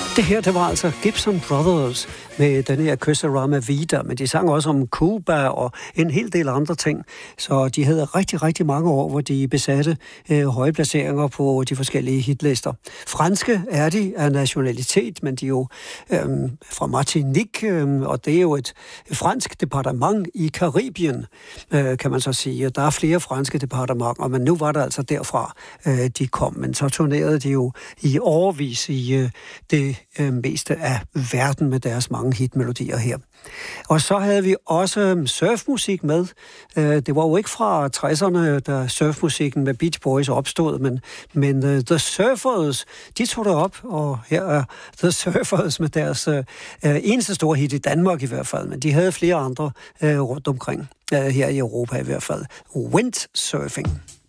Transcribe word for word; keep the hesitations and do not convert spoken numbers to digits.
Det her, det var altså Gibson Brothers med den her Kysse Vida, men de sang også om Cuba og en hel del andre ting. Så de havde rigtig, rigtig mange år, hvor de besatte øh, høje placeringer på de forskellige hitlister. Franske er de af nationalitet, men de er jo øh, fra Martinique, øh, og det er jo et fransk departement i Karibien, øh, kan man så sige. Der er flere franske departementer, men nu var det altså derfra, øh, de kom. Men så turnerede de jo i årevis i øh, det øh, meste af verden med deres mange hitmelodier her. Og så havde vi også surfmusik med. Øh, det var jo ikke fra tresserne, da surfmusikken med Beach Boys opstod, men, men uh, The Surfers, de tog det op, og her er The Surfers med deres uh, eneste store hit i Danmark i hvert fald, men de havde flere andre uh, rundt omkring, uh, her i Europa i hvert fald. Windsurfing.